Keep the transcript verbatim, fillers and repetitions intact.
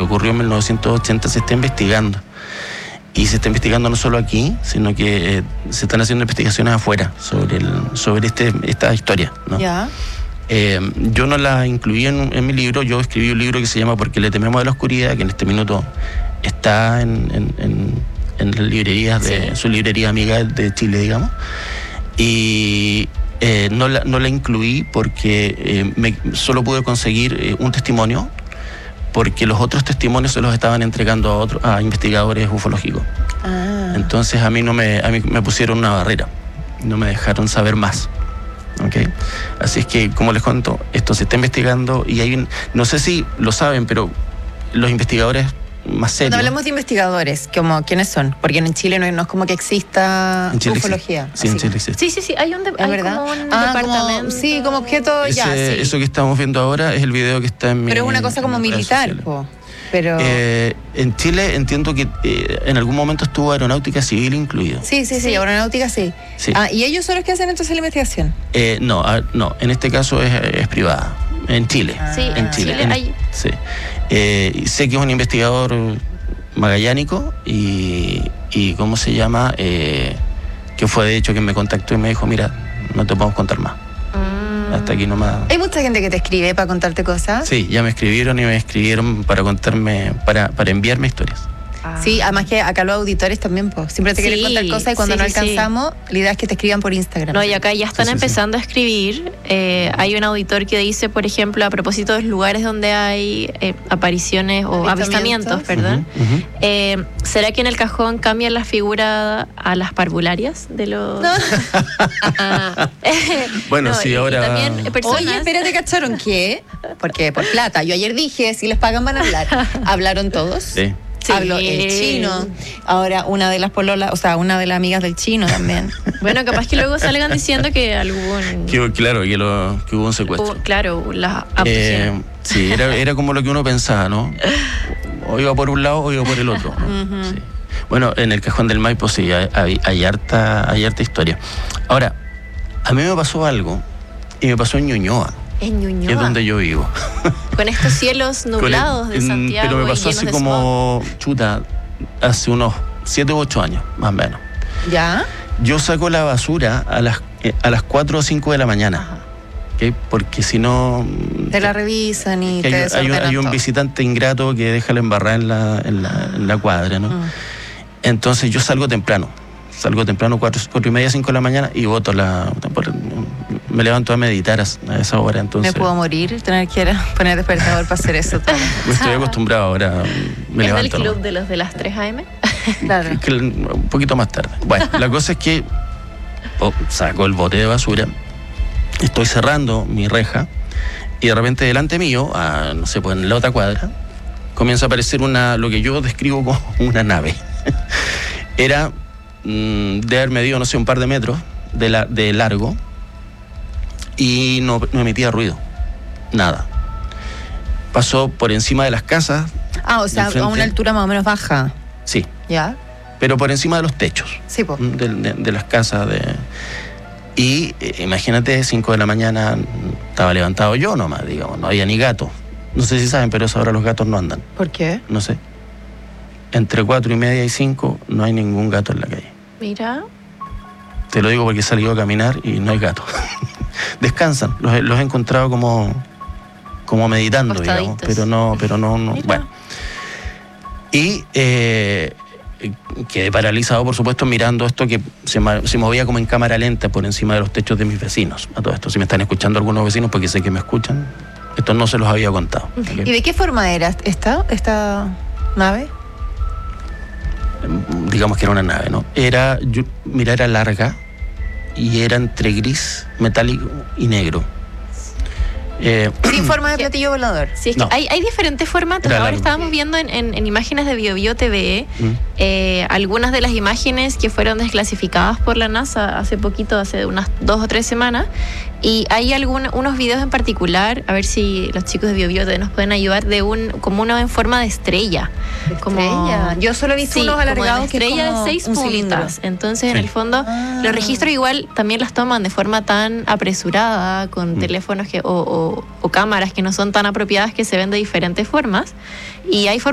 ocurrió en mil novecientos ochenta se está investigando. Y se está investigando no solo aquí, sino que eh, se están haciendo investigaciones afuera sobre el, sobre este, esta historia, ¿no? Ya. Eh, yo no la incluí en, en mi libro. Yo escribí un libro que se llama Porque le tememos a la oscuridad, que en este minuto está en, en, en, en las librerías de sí. su librería amiga de Chile, digamos. Y eh, no, la, no la incluí porque eh, me, solo pude conseguir eh, un testimonio, porque los otros testimonios se los estaban entregando a otros, a investigadores ufológicos. Ah. Entonces a mí no me, a mí me pusieron una barrera, no me dejaron saber más. Okay. Así es que, como les cuento, esto se está investigando y hay un, no sé si lo saben, pero los investigadores más serios. Cuando hablamos de investigadores, como ¿quiénes son? Porque en Chile no, no es como que exista ufología. Sí, en Chile existe. Sí, sí, sí, hay un, de, hay ¿verdad? como un ah, departamento. Como, sí, como objeto Ese, ya. Sí. Eso que estamos viendo ahora es el video que está en mi. Pero es una cosa como militar, po. Pero... Eh, en Chile entiendo que eh, en algún momento estuvo aeronáutica civil incluido. Sí, sí, sí, sí, aeronáutica sí. sí. Ah, ¿y ellos son los que hacen entonces la investigación? Eh, no, a, no, en este caso es, es privada, en Chile. Sí, en Chile. Chile en, hay... Sí. Eh, sé que es un investigador magallánico y, y ¿cómo se llama? Eh, que fue de hecho quien me contactó y me dijo, mira, no te podemos contar más. Hasta aquí nomás. ¿Hay mucha gente que te escribe para contarte cosas? Sí, ya me escribieron y me escribieron para contarme, para, para enviarme historias. Ah. Sí, además que acá los auditores también, pues, siempre te sí, quieren contar cosas y cuando sí, no alcanzamos, sí. la idea es que te escriban por Instagram. No, y acá ya están sí, sí, empezando sí. a escribir. Eh, hay un auditor que dice, por ejemplo, a propósito de los lugares donde hay eh, apariciones o avistamientos, avistamientos perdón. Uh-huh, uh-huh. Eh, ¿Será que en el cajón cambian la figura a las parvularias de los...? No. Bueno, no, sí, y, ahora... Y también personas... Oye, espérate, ¿cacharon qué? Porque por plata. Yo ayer dije, si les pagan van a hablar. ¿Hablaron todos? Sí. Sí. Habló el chino, ahora una de las pololas, o sea, una de las amigas del chino también. Bueno, capaz que luego salgan diciendo que algún... Que, claro, que, lo, que hubo un secuestro. Hubo, claro, la eh, Sí, era, era como lo que uno pensaba, ¿no? O iba por un lado o iba por el otro, ¿no? Uh-huh. Sí. Bueno, en el Cajón del Maipo sí, hay, hay, hay, harta, hay harta historia. Ahora, a mí me pasó algo, y me pasó en Ñuñoa. En Ñuñoa. Que es donde yo vivo. Con estos cielos nublados el, de Santiago. Pero me pasó así como, chuta, hace unos siete u ocho años, más o menos. ¿Ya? Yo saco la basura a las, a las cuatro o cinco de la mañana. ¿Okay? Porque si no... Te la revisan y te hay, desordenan hay, un, hay un visitante ingrato que deja la embarrada en la, en la, en la cuadra, ¿no? Mm. Entonces yo salgo temprano. Salgo temprano, cuatro, cuatro y media, cinco de la mañana, y boto la... Me levanto a meditar a esa hora, entonces... ¿Me puedo morir? Tener que poner despertador para hacer eso todo. Me estoy acostumbrado ahora. Me ¿Es levanto, del club ¿no? de los de las tres a eme? Claro. Un poquito más tarde. Bueno, la cosa es que oh, saco el bote de basura, estoy cerrando mi reja, y de repente delante mío, a, no sé, pues en la otra cuadra, comienza a aparecer una, lo que yo describo como una nave. Era mmm, de haber medido, no sé, un par de metros de, la, de largo, y no, no emitía ruido, nada. Pasó por encima de las casas. Ah, o sea, a una altura más o menos baja. Sí. ¿Ya? Pero por encima de los techos. Sí, po. De, de, de las casas. De... Y eh, imagínate, cinco de la mañana, estaba levantado yo nomás, digamos, no había ni gato. No sé si saben, pero a esa hora los gatos no andan. ¿Por qué? No sé. Entre cuatro y media y cinco no hay ningún gato en la calle. Mira. Te lo digo porque he salido a caminar y no hay gatos. Descansan, los, los he encontrado como, como meditando, digamos, pero no, pero no, no bueno. Y eh, quedé paralizado, por supuesto, mirando esto que se, se movía como en cámara lenta por encima de los techos de mis vecinos. A todo esto, si me están escuchando algunos vecinos, porque sé que me escuchan, esto no se los había contado. ¿Okay? ¿Y de qué forma era esta, esta nave? Digamos que era una nave, ¿no? Era, yo, mira, era larga y era entre gris, metálico y negro. Eh, Sin forma de platillo volador. Sí, es que no. hay, hay diferentes formatos. Era Ahora largo. Estábamos viendo en, en, en imágenes de BioBio T V mm. eh, algunas de las imágenes que fueron desclasificadas por la NASA hace poquito, hace unas dos o tres semanas. Y hay algún, unos videos en particular, a ver si los chicos de BioBio nos pueden ayudar, de un como uno en forma de estrella. ¿De como, estrella? Yo solo he visto sí, unos alargados que estrella como de seis un puntas. Cilindro. Entonces, sí. en el fondo, ah. los registros igual también las toman de forma tan apresurada, con mm. teléfonos que, o, o, o cámaras que no son tan apropiadas, que se ven de diferentes formas. Y hay